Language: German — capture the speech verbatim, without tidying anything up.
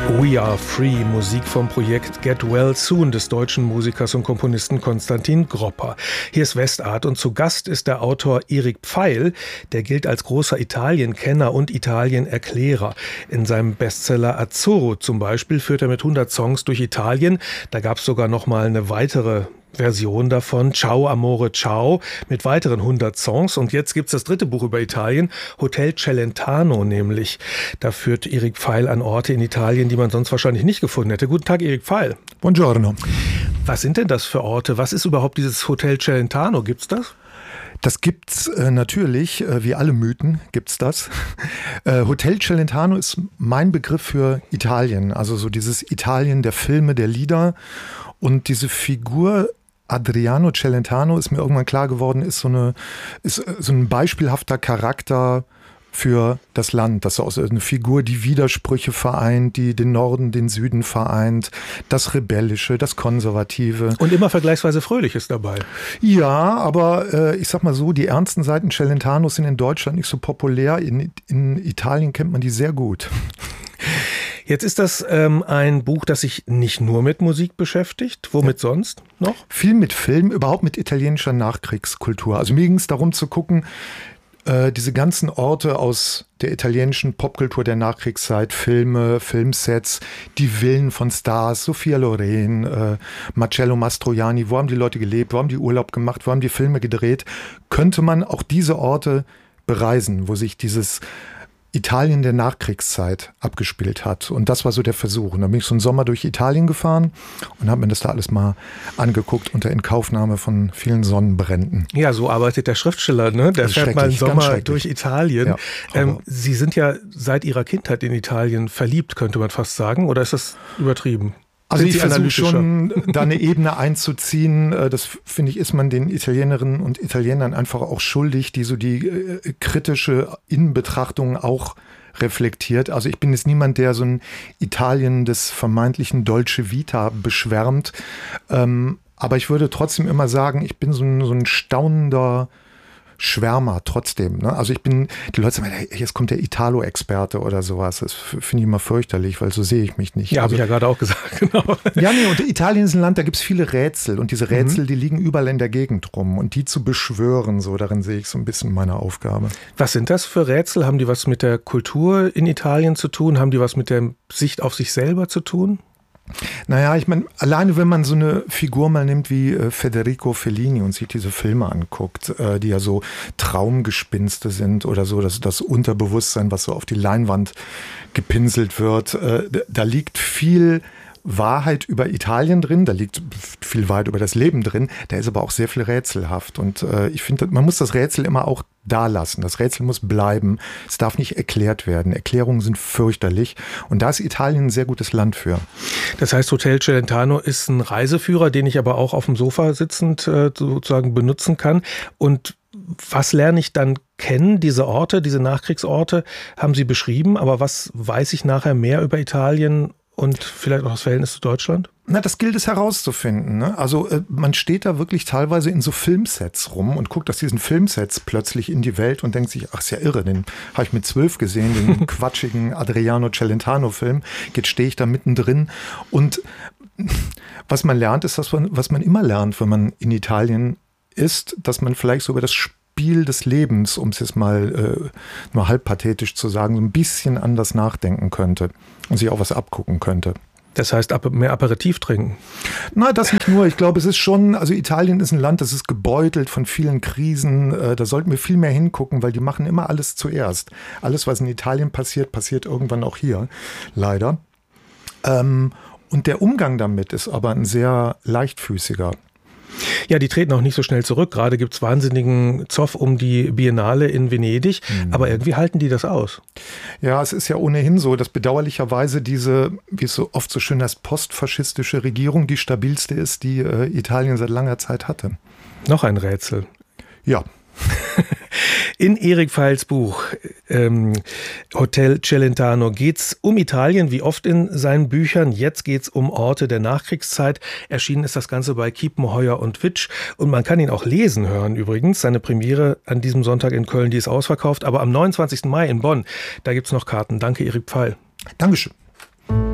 We Are Free, Musik vom Projekt Get Well Soon des deutschen Musikers und Komponisten Konstantin Gropper. Hier ist Westart und zu Gast ist der Autor Erik Pfeil. Der gilt als großer Italien-Kenner und Italien-Erklärer. In seinem Bestseller Azzurro zum Beispiel führt er mit hundert Songs durch Italien. Da gab es sogar noch mal eine weitere Version davon, Ciao Amore Ciao, mit weiteren hundert Songs. Und jetzt gibt's das dritte Buch über Italien, Hotel Celentano nämlich. Da führt Erik Pfeil an Orte in Italien, die man sonst wahrscheinlich nicht gefunden hätte. Guten Tag, Erik Pfeil. Buongiorno. Was sind denn das für Orte? Was ist überhaupt dieses Hotel Celentano? Gibt's das? Das gibt's äh, natürlich, äh, wie alle Mythen gibt's das. Äh, Hotel Celentano ist mein Begriff für Italien, also so dieses Italien der Filme, der Lieder. Und diese Figur Adriano Celentano, ist mir irgendwann klar geworden, ist so eine ist so ein beispielhafter Charakter für das Land. Das ist also eine Figur, die Widersprüche vereint, die den Norden, den Süden vereint, das Rebellische, das Konservative. Und immer vergleichsweise fröhlich ist dabei. Ja, aber äh, ich sag mal so, die ernsten Seiten Celentanos sind in Deutschland nicht so populär. In, in Italien kennt man die sehr gut. Jetzt ist das ähm, ein Buch, das sich nicht nur mit Musik beschäftigt. Womit ja. sonst noch? Viel mit Film, überhaupt mit italienischer Nachkriegskultur. Also mir ging es darum zu gucken, äh, diese ganzen Orte aus der italienischen Popkultur der Nachkriegszeit, Filme, Filmsets, die Villen von Stars, Sophia Loren, äh, Marcello Mastroianni, wo haben die Leute gelebt, wo haben die Urlaub gemacht, wo haben die Filme gedreht, könnte man auch diese Orte bereisen, wo sich dieses Italien der Nachkriegszeit abgespielt hat. Und das war so der Versuch. Und dann bin ich so einen Sommer durch Italien gefahren und habe mir das da alles mal angeguckt unter Inkaufnahme von vielen Sonnenbränden. Ja, so arbeitet der Schriftsteller, ne? Der fährt mal einen Sommer durch Italien. Ja, ähm, Sie sind ja seit Ihrer Kindheit in Italien verliebt, könnte man fast sagen. Oder ist das übertrieben? Also ich versuche schon, da eine Ebene einzuziehen. Das, finde ich, ist man den Italienerinnen und Italienern einfach auch schuldig, die so die äh, kritische Innenbetrachtung auch reflektiert. Also ich bin jetzt niemand, der so ein Italien des vermeintlichen Dolce Vita beschwärmt. Ähm, aber ich würde trotzdem immer sagen, ich bin so ein, so ein staunender Schwärmer trotzdem. Ne? Also ich bin, die Leute sagen, hey, jetzt kommt der Italo-Experte oder sowas. Das finde ich immer fürchterlich, weil so sehe ich mich nicht. Ja, also, habe ich ja gerade auch gesagt, genau. Ja, nee, und Italien ist ein Land, da gibt es viele Rätsel und diese Rätsel, mhm. die liegen überall in der Gegend rum und die zu beschwören, so darin sehe ich so ein bisschen meine Aufgabe. Was sind das für Rätsel? Haben die was mit der Kultur in Italien zu tun? Haben die was mit der Sicht auf sich selber zu tun? Naja, ich meine, alleine wenn man so eine Figur mal nimmt wie äh, Federico Fellini und sich diese Filme anguckt, äh, die ja so Traumgespinste sind oder so, das, das Unterbewusstsein, was so auf die Leinwand gepinselt wird, äh, da liegt viel Wahrheit über Italien drin, da liegt viel Wahrheit über das Leben drin, da ist aber auch sehr viel rätselhaft und äh, ich finde, man muss das Rätsel immer auch da lassen. Das Rätsel muss bleiben, es darf nicht erklärt werden. Erklärungen sind fürchterlich und da ist Italien ein sehr gutes Land für. Das heißt, Hotel Celentano ist ein Reiseführer, den ich aber auch auf dem Sofa sitzend äh, sozusagen benutzen kann. Und was lerne ich dann kennen? Diese Orte, diese Nachkriegsorte haben Sie beschrieben, aber was weiß ich nachher mehr über Italien und vielleicht auch das Verhältnis zu Deutschland? Na, das gilt es herauszufinden. Ne? Also äh, man steht da wirklich teilweise in so Filmsets rum und guckt aus diesen Filmsets plötzlich in die Welt und denkt sich, ach, ist ja irre, den habe ich mit zwölf gesehen, den quatschigen Adriano Celentano-Film. Jetzt stehe ich da mittendrin. Und was man lernt, ist das, was man immer lernt, wenn man in Italien ist, dass man vielleicht so über das Spiel des Lebens, um es jetzt mal äh, nur halb pathetisch zu sagen, so ein bisschen anders nachdenken könnte und sich auch was abgucken könnte. Das heißt, mehr Aperitif trinken? Na, das nicht nur. Ich glaube, es ist schon, also Italien ist ein Land, das ist gebeutelt von vielen Krisen. Äh, da sollten wir viel mehr hingucken, weil die machen immer alles zuerst. Alles, was in Italien passiert, passiert irgendwann auch hier, leider. Ähm, und der Umgang damit ist aber ein sehr leichtfüßiger. Ja, die treten auch nicht so schnell zurück. Gerade gibt es wahnsinnigen Zoff um die Biennale in Venedig. Mhm. Aber irgendwie halten die das aus. Ja, es ist ja ohnehin so, dass bedauerlicherweise diese, wie es so oft so schön heißt, postfaschistische Regierung die stabilste ist, die äh, Italien seit langer Zeit hatte. Noch ein Rätsel. Ja. In Erik Pfeils Buch ähm, Hotel Celentano geht's um Italien, wie oft in seinen Büchern. Jetzt geht's um Orte der Nachkriegszeit. Erschienen ist das Ganze bei Kiepenheuer und Witsch. Und man kann ihn auch lesen hören übrigens. Seine Premiere an diesem Sonntag in Köln, die ist ausverkauft. Aber am neunundzwanzigsten Mai in Bonn, da gibt's noch Karten. Danke, Erik Pfeil. Dankeschön.